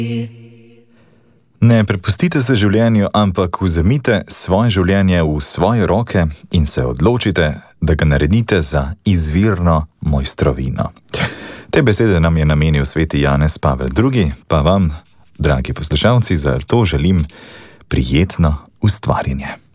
Ne prepustite se življenju, ampak vzemite svoje življenje v svoje roke in se odločite, da ga naredite za izvirno mojstrovino. Te besede nam je namenil sveti Janez Pavel II, pa vam, dragi poslušalci, za to želim prijetno ustvarjanje.